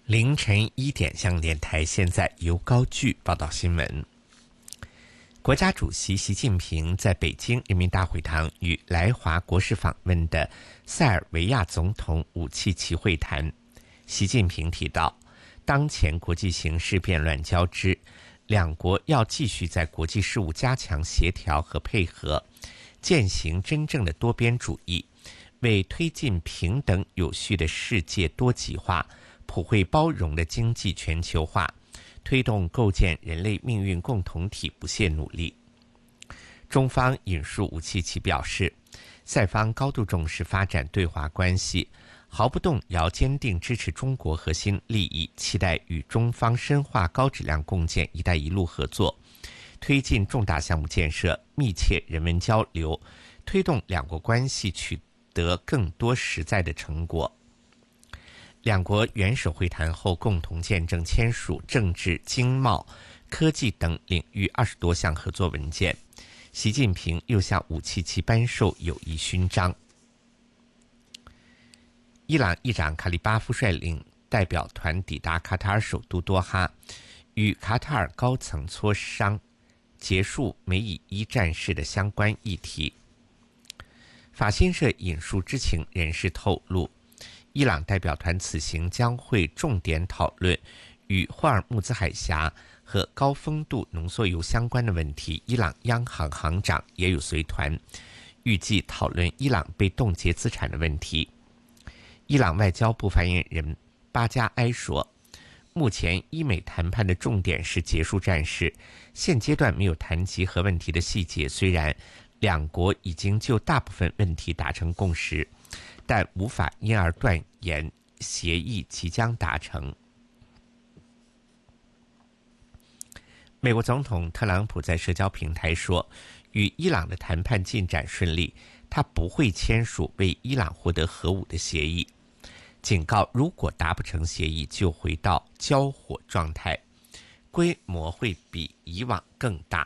凌晨1点，香港电台现在由高炬报道新闻。国家主席习近平在北京人民大会堂与来华国事访问的塞尔维亚总统武契奇会谈。习近平提到，当前国际形势变乱交织，两国要继续在国际事务加强协调和配合，践行真正的多边主义，为推进平等有序的世界多极化、普惠包容的经济全球化，推动构建人类命运共同体不懈努力。中方引述武契奇表示，塞方高度重视发展对华关系，毫不动摇坚定支持中国核心利益，期待与中方深化高质量共建“一带一路”合作，推进重大项目建设，密切人文交流，推动两国关系取得更多实在的成果。两国元首会谈后共同见证签署政治、经贸、科技等领域20多项合作文件。习近平又向武契奇颁授友谊勋章。伊朗议长卡利巴夫率领代表团抵达卡塔尔首都多哈，与卡塔尔高层磋商结束美以1战事的相关议题。法新社引述知情人士透露，伊朗代表团此行将会重点讨论与霍尔木兹海峡和高丰度浓缩铀相关的问题。伊朗央行行长也有随团，预计讨论伊朗被冻结资产的问题。伊朗外交部发言人巴加埃说，目前伊美谈判的重点是结束战事，现阶段没有谈及核问题的细节。虽然两国已经就大部分问题达成共识，但无法因而断言协议即将达成。美国总统特朗普在社交平台说，与伊朗的谈判进展顺利，他不会签署为伊朗获得核武的协议，警告如果达不成协议，就回到交火状态，规模会比以往更大。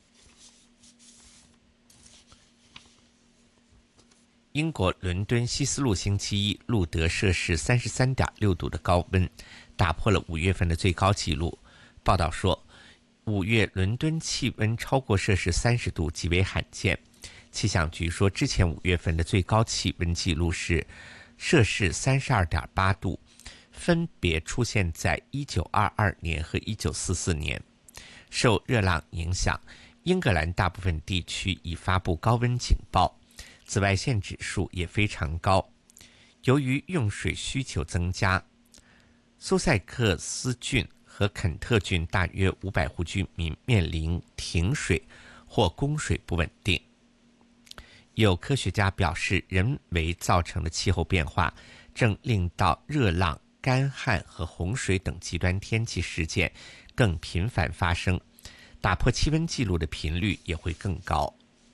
英国伦敦希斯路星期一录得摄氏33.6度的高温，打破了5月份的最高纪录。报道说，5月伦敦气温超过摄氏30度极为罕见。气象局说，之前5月份的最高气温记录是摄氏32.8度，分别出现在1922年和1944年。受热浪影响，英格兰大部分地区已发布高温警报，紫外线指数也非常高。由于用水需求增加，苏塞克斯郡和肯特郡大约500户居民面临停水或供水不稳定。有科学家表示，人为造成的气候变化正令到热浪、干旱和洪水等极端天气事件更频繁发生，打破气温纪录的频率也会更高。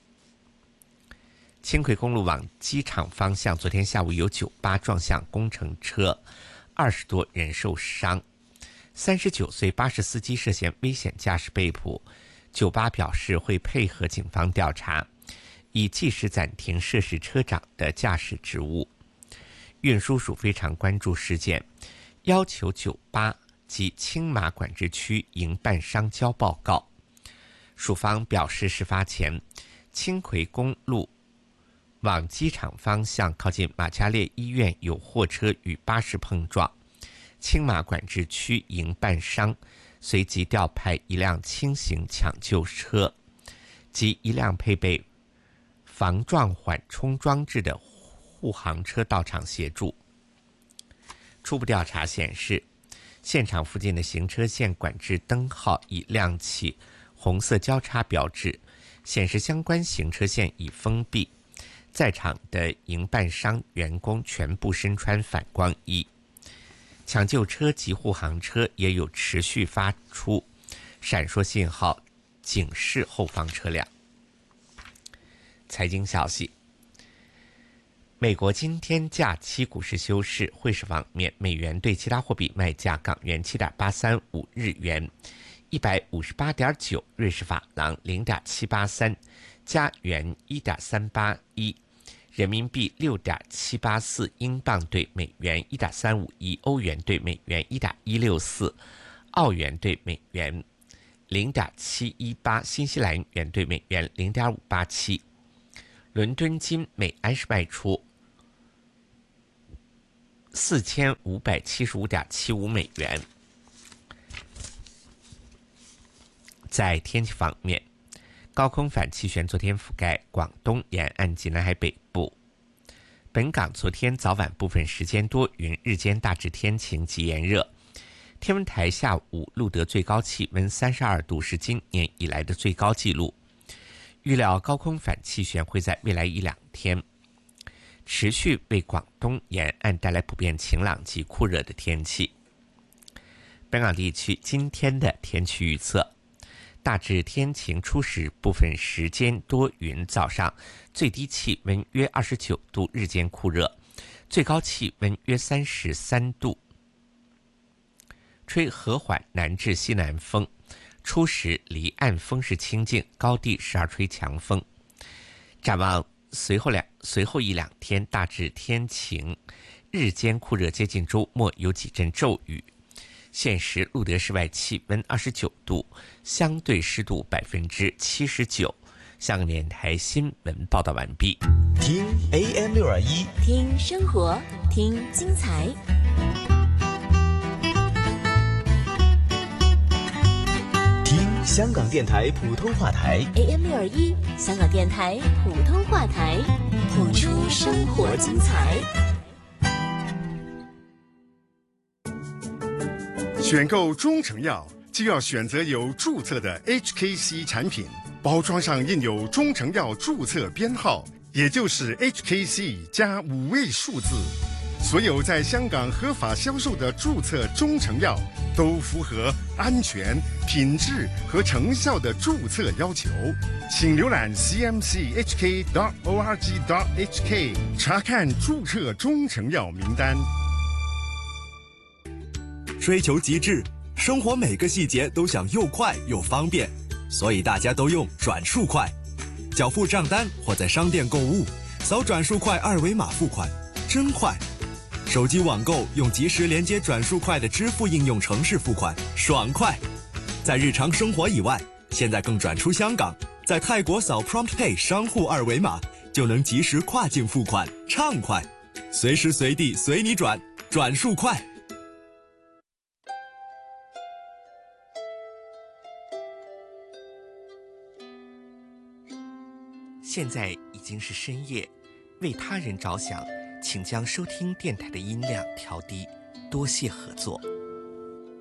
轻轨公路往机场方向昨天下午有酒吧撞向工程车，20多人受伤。39岁巴士司机涉嫌危险驾驶被捕，酒吧表示会配合警方调查，以即时暂停涉事车长的驾驶职务。运输署非常关注事件，要求酒吧及青马管制区营办商交报告。署方表示，事发前轻轨公路往机场方向靠近马加列医院有货车与巴士碰撞，青马管制区营办商随即调派一辆轻型抢救车及一辆配备防撞缓冲装置的护航车到场协助。初步调查显示，现场附近的行车线管制灯号已亮起红色交叉标志，显示相关行车线已封闭。在场的营办商员工全部身穿反光衣，抢救车及护航车也有持续发出闪烁信号，警示后方车辆。财经消息，美国今天假期股市休市，汇市方面，美元对其他货币卖价：港元7.835，日元158.9，瑞士法郎0.783，加元1.381， 人民币6.784，英镑对美元1.351，欧元对美元1.164，澳元对美元0.718，新西兰元对美元0.587。伦敦金每安士卖出4575.75美元。在天气方面，高空反气旋昨天覆盖广东沿岸及南海北部。本港昨天早晚部分时间多云，日间大致天晴及炎热。天文台下午录得最高气温32度，是今年以来的最高纪录。预料高空反气旋会在未来1-2天持续为广东沿岸带来普遍晴朗及酷热的天气。本港地区今天的天气预测：大致天晴，初时部分时间多云，早上最低气温约29度，日间酷热，最高气温约33度，吹和缓南至西南风，初时离岸风势清劲，高地时而吹强风。展望随后1-2天大致天晴，日间酷热，接近周末有几阵骤雨。现时录得室外气温29度，相对湿度79%。香港电台新闻报道完毕。 听 AM621， 听生活，听精彩。 听香港电台普通话台 AM621，香港电台普通话台，谱出生活精彩。 选购中成药就要选择有注册的 HKC 产品，包装上印有中成药注册编号，也就是 HKC 加5位数字。所有在香港合法销售的注册中成药都符合安全、品质和成效的注册要求。请浏览 cmchk.org.hk 查看注册中成药名单。 追求极致，生活每个细节都想又快又方便，所以大家都用转数快。缴付账单或在商店购物，扫转数快2维码付款，真快。手机网购用即时连接转数快的支付应用程式付款，爽快。在日常生活以外，现在更转出香港，在泰国扫 PromptPay 商户2维码就能即时跨境付款，畅快。随时随地随你转，转数快。 现在已经是深夜，为他人着想，请将收听电台的音量调低，多谢合作。